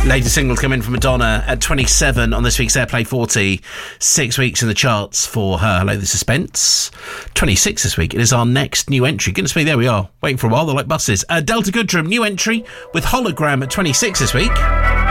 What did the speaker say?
Latest single come in from Madonna at 27 on this week's Airplay 40. 6 weeks in the charts for her. Hello, the Suspense. 26 this week. It is our next new entry. Goodness me, there we are. Waiting for a while. They're like buses. Delta Goodrum, new entry with Hologram at 26 this week.